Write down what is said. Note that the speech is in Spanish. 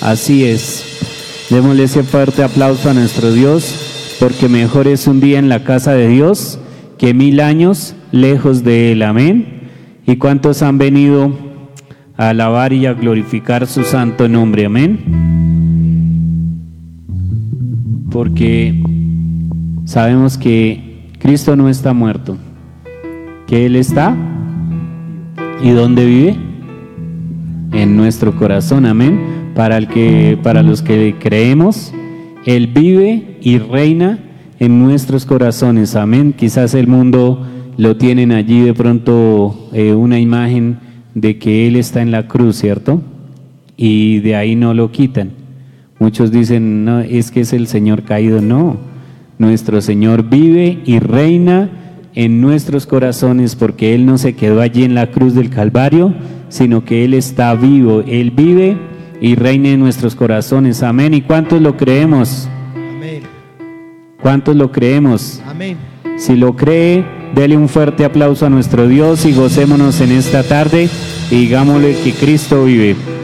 Así es. Démosle ese fuerte aplauso a nuestro Dios, porque mejor es un día en la casa de Dios que 1000 años lejos de Él. Amén. ¿Y cuántos han venido a alabar y a glorificar su santo nombre? Amén. Porque sabemos que Cristo no está muerto, que Él está. ¿Y dónde vive? En nuestro corazón. Amén. Para los que creemos, Él vive y reina en nuestros corazones. Amén. Quizás el mundo lo tienen allí de pronto una imagen de que Él está en la cruz, ¿cierto? Y de ahí no lo quitan. Muchos dicen, no, es que es el Señor caído. No, nuestro Señor vive y reina en nuestros corazones, porque Él no se quedó allí en la cruz del Calvario, sino que Él está vivo. Él vive y reina en nuestros corazones. Amén. ¿Y cuántos lo creemos? Amén. ¿Cuántos lo creemos? Amén. Si lo cree, dele un fuerte aplauso a nuestro Dios y gocémonos en esta tarde y digámosle que Cristo vive.